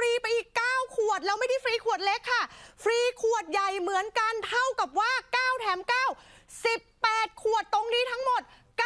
รีไปอีก9ขวดแล้วไม่ได้ฟรีขวดเล็กค่ะฟรีขวดใหญ่เหมือนกันเท่ากับว่า9แถม9 18ขวดตรงนี้ทั้งหมด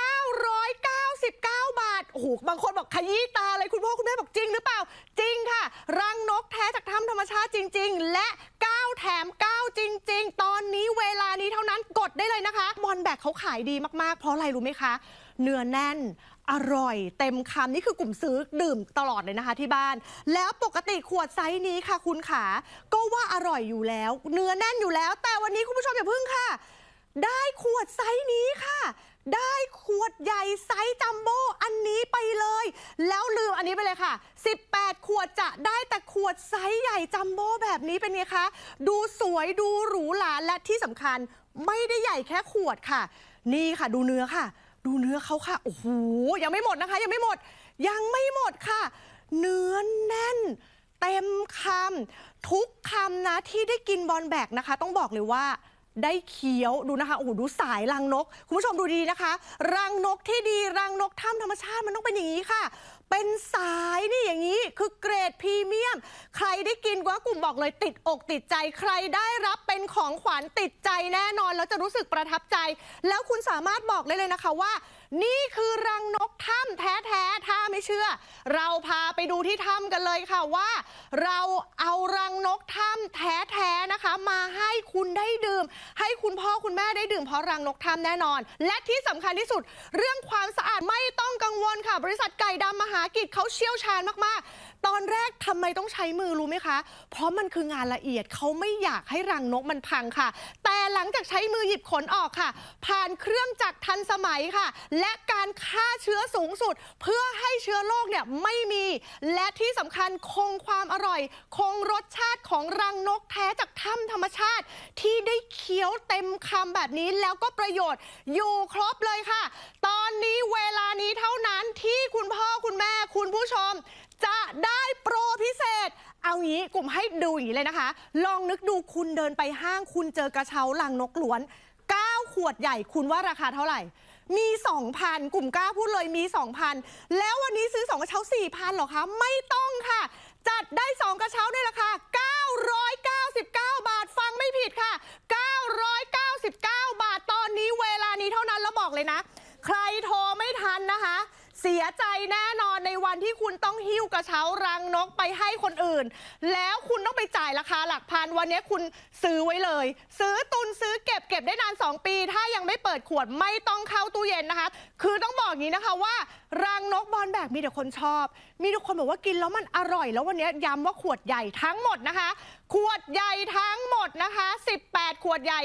999 บาทโอ้โหบางคนบอกขยี้ตาเลยคุณพ่อคุณแม่บอกจริงหรือเปล่าจริงค่ะรังนกแท้จากถ้ำธรรมชาติจริงๆและ9แถม9จริงๆตอนนี้เวลานี้เท่านั้นกดได้เลยนะคะมอนแบกเขาขายดีมากๆเพราะอะไรรู้ไหมคะเนื้อแน่นอร่อยเต็มคำนี่คือกลุ่มซื้อดื่มตลอดเลยนะคะที่บ้านแล้วปกติขวดไซส์นี้ค่ะคุณขาก็ว่าอร่อยอยู่แล้วเนื้อแน่นอยู่แล้วแต่วันนี้คุณผู้ชมอย่าพึ่งค่ะได้ขวดไซส์นี้ค่ะได้ขวดใหญ่ไซส์จัมโบ้อันนี้ไปเลยแล้วลืมอันนี้ไปเลยค่ะ18ขวดจะได้แต่ขวดไซส์ใหญ่จัมโบ้แบบนี้เป็นไงคะดูสวยดูหรูหราและที่สำคัญไม่ได้ใหญ่แค่ขวดค่ะนี่ค่ะดูเนื้อค่ะดูเนื้อเขาค่ะโอ้โหยังไม่หมดนะคะยังไม่หมดค่ะเนื้อแน่นเต็มคำทุกคำนะที่ได้กินบอลแบกนะคะต้องบอกเลยว่าได้เคี้ยวดูนะคะโอ้โหดูสายรังนกคุณผู้ชมดูดีนะคะรังนกที่ดีรังนกถ้ำธรรมชาติมันต้องเป็นอย่างนี้ค่ะเป็นสายนี่อย่างนี้คือเกรดพรีเมียมใครได้กินว่ากลุ่มบอกเลยติดอกติดใจใครได้รับเป็นของขวัญติดใจแน่นอนแล้วจะรู้สึกประทับใจแล้วคุณสามารถบอกได้เลยนะคะว่านี่คือรังนกถ้ำแท้ๆถ้าไม่เชื่อเราพาไปดูที่ถ้ำกันเลยค่ะว่าเราเอารังนกถ้ำแท้ๆนะคะมาให้คุณได้ดื่มให้คุณพ่อคุณแม่ได้ดื่มเพราะรังนกถ้ำแน่นอนและที่สำคัญที่สุดเรื่องความสะอาดไม่ต้องกังวลค่ะบริษัทไก่ดำมหากิจเขาเชี่ยวชาญมากๆตอนแรกทำไมต้องใช้มือรู้ไหมคะเพราะมันคืองานละเอียดเขาไม่อยากให้รังนกมันพังค่ะแต่หลังจากใช้มือหยิบขนออกค่ะผ่านเครื่องจักรทันสมัยค่ะและการฆ่าเชื้อสูงสุดเพื่อให้เชื้อโรคเนี่ยไม่มีและที่สำคัญคงความอร่อยคงรสชาติของรังนกแท้จากถ้ำธรรมชาติที่ได้เคี้ยวเต็มคำแบบนี้แล้วก็ประโยชน์อยู่ครบเลยค่ะตอนนี้เวลานี้เท่านั้นที่คุณพ่อคุณแม่คุณผู้ชมจะได้โปรพิเศษเอางี้กลุ่มให้ดูอย่างนี้เลยนะคะลองนึกดูคุณเดินไปห้างคุณเจอกระเช้ารังนกล้วน9ขวดใหญ่คุณว่าราคาเท่าไหร่มี 2,000 กลุ่มกล้าพูดเลยมี 2,000 แล้ววันนี้ซื้อ2กระเช้า 4,000 หรอคะไม่ต้องค่ะจัดได้2กระเช้าในราคา999 บาทฟังไม่ผิดค่ะ999 บาทตอนนี้เวลานี้เท่านั้นแล้วบอกเลยนะใครโทรไม่ทันนะคะเสียใจแน่นอนในวันที่คุณต้องหิ้วกระเช้ารังนกไปให้คนอื่นแล้วคุณต้องไปจ่ายราคาหลักพันวันนี้คุณซื้อไว้เลยซื้อตุนซื้อเก็บได้นาน2ปีถ้ายังไม่เปิดขวดไม่ต้องเข้าตู้เย็นนะคะคือต้องบอกอย่างนี้นะคะว่ารังนกบอลแบกมีแต่คนชอบมีทุกคนบอกว่ากินแล้วมันอร่อยแล้ววันนี้ย้ำว่าขวดใหญ่ทั้งหมดนะคะขวดใหญ่ทั้งหมดนะคะ18ขวดใหญ่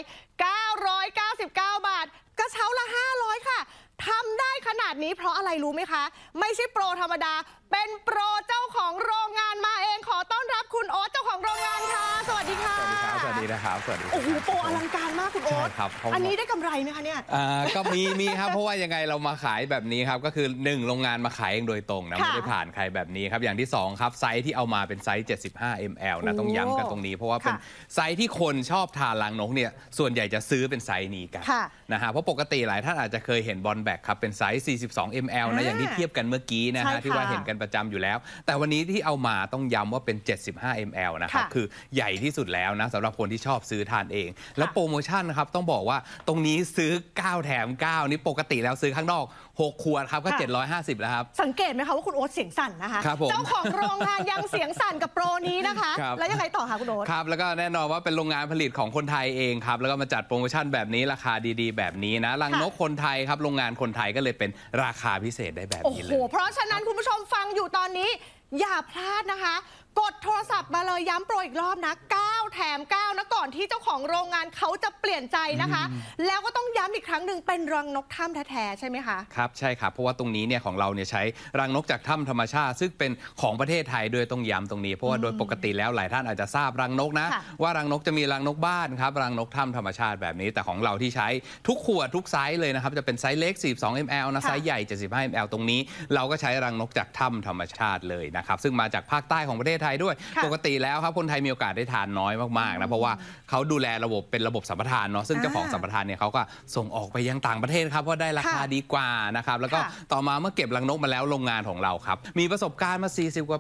999 บาทกระเช้าละ500ค่ะทำได้ขนาดนี้เพราะอะไรรู้ไหมคะไม่ใช่โปรธรรมดาเป็นโปรเจ้าของโรงงานมาเองขอต้อนรับคุณโอ๊ตเจ้าของโรงงานค่ะสวัสดีค่ะสวัสดีนะครับสวัสดีโอ้โหโปรอลังการมากคุณโอ๊ตอันนี้ได้กำไรไหมคะเนี่ยก็มีครับเพราะว่ายังไงเรามาขายแบบนี้ครับก็คือ1โรงงานมาขายเองโดยตรงนะไม่ได้ผ่านใครแบบนี้ครับอย่างที่2ครับไซส์ที่เอามาเป็นไซส์75 ml นะต้องย้ำกันตรงนี้เพราะว่าเป็นไซส์ที่คนชอบทานรังนกเนี่ยส่วนใหญ่จะซื้อเป็นไซส์นี้กันนะฮะเพราะปกติหลายท่านอาจจะเคยเห็นบอลแบกครับเป็นไซส์42 ml นะอย่างที่เทียบกันเมื่อกี้นะฮะที่ว่าเห็นกันประจำอยู่แล้วแต่วันนี้ที่เอามาต้องย้ำว่าเป็น75 ml นะครับคือใหญ่ที่สุดแล้วนะสำหรับคนที่ชอบซื้อทานเองแล้วโปรโมชั่นนะครับต้องบอกว่าตรงนี้ซื้อ9แถม9นี่ปกติแล้วซื้อข้างนอก6ขวดครับก็750แล้วครับสังเกตไหมคะว่าคุณโอ๊ตเสียงสั่นนะคะเจ้าของโรงงานยังเสียงสั่นกับโปรนี้นะคะแล้วยังไงต่อคะคุณโอ๊ตครับแล้วก็แน่นอนว่าเป็นโรงงานผลิตของคนไทยเองครับแล้วก็มาจัดโปรโมชั่นแบบนี้ราคาดีๆแบบนี้นะรังนกคนไทยครับโรงงานคนไทยก็เลยเป็นราคาพิเศษได้แบบนี้เลยโอ้โหเพราะฉะนั้นคุณผู้ชมฟังอยู่ตอนนี้อย่าพลาดนะคะกดโทรศัพท์มาเลยย้ำโปรอีกรอบนะ9แถม9นะก่อนที่เจ้าของโรงงานเขาจะเปลี่ยนใจนะคะแล้วก็ต้องย้ำอีกครั้งหนึ่งเป็นรังนกถ้ำแท้ๆใช่ไหมคะครับใช่ครับเพราะว่าตรงนี้เนี่ยของเราเนี่ยใช้รังนกจากถ้ำธรรมชาติซึ่งเป็นของประเทศไทยด้วยต้องย้ำตรงนี้เพราะว่าโดยปกติแล้วหลายท่านอาจจะทราบรังนกนะว่ารังนกจะมีรังนกบ้านครับรังนกถ้ำธรรมชาติแบบนี้แต่ของเราที่ใช้ทุกขวดทุกไซส์เลยนะครับจะเป็นไซส์เล็ก42 ml นะไซส์ใหญ่75 ml ตรงนี้เราก็ใช้รังนกจากถ้ำธรรมชาติเลยนะครับซึ่งมาจากภาคใต้ของประเทศไทยด้วยปกติแล้วครับคนไทยมีโอกาสได้ทานน้อยมากๆนะเพราะว่าเขาดูแลระบบเป็นระบบสัมปทานเนาะซึ่งเจ้าของสัมปทานเนี่ยเขาก็ส่งออกไปยังต่างประเทศครับเพราะได้ราคาดีกว่านะครับแล้วก็ต่อมาเมื่อเก็บรังนกมาแล้วโรงงานของเราครับมีประสบการณ์มา40 กว่า